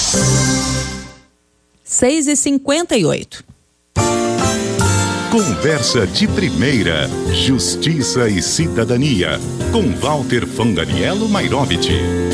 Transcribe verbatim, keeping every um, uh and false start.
seis e cinquenta e oito. Conversa de primeira, Justiça e Cidadania, com Walter Fangariello Mairovich.